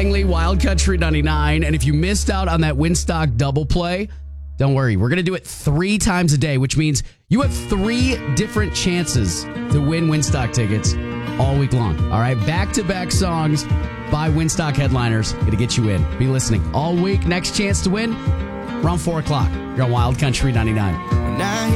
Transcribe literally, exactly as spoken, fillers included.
Langley, Wild Country ninety-nine. And if you missed out on that Winstock double play, don't worry. We're going to do it three times a day, which means you have three different chances to win Winstock tickets all week long. All right, back-to-back songs by Winstock headliners. Going to get you in. Be listening all week. Next chance to win, around four o'clock. You're on Wild Country ninety-nine.